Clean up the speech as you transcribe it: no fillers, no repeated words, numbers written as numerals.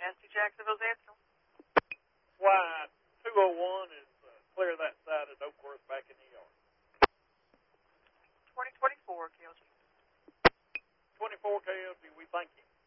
Nancy Jacksonville's answer. Why, 201 is clear that side of Oakworth back in the yard. 2024, KLG. 24 KLG, we thank you.